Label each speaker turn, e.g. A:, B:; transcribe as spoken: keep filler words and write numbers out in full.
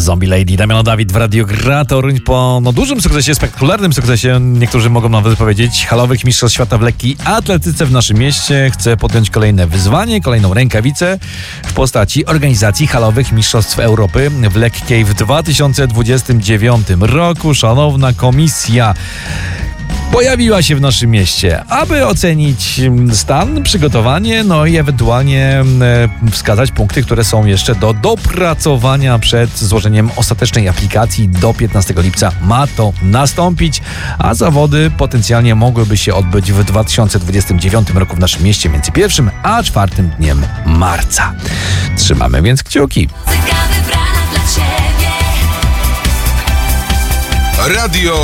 A: Zombie Lady, Damiano Dawid w Radiu Gra Toruń po no, dużym sukcesie, spektakularnym sukcesie, niektórzy mogą nawet powiedzieć, halowych mistrzostw świata w lekkiej atletyce w naszym mieście chce podjąć kolejne wyzwanie, kolejną rękawicę w postaci organizacji halowych mistrzostw Europy w lekkiej w dwa tysiące dwudziestym dziewiątym roku. Szanowna komisja pojawiła się w naszym mieście, aby ocenić stan, przygotowanie, no i ewentualnie wskazać punkty, które są jeszcze do dopracowania przed złożeniem ostatecznej aplikacji. Do piętnastego lipca ma to nastąpić, a zawody potencjalnie mogłyby się odbyć w dwa tysiące dwudziestym dziewiątym roku w naszym mieście między pierwszym a czwartym dniem marca. Trzymamy więc kciuki.
B: Radio